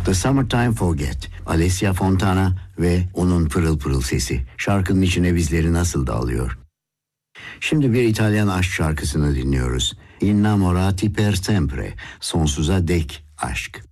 The Summertime Forget, Alessia Fontana ve onun pırıl pırıl sesi. Şarkının içine bizleri nasıl da alıyor. Şimdi bir İtalyan aşk şarkısını dinliyoruz. Innamorati per sempre, sonsuza dek aşk.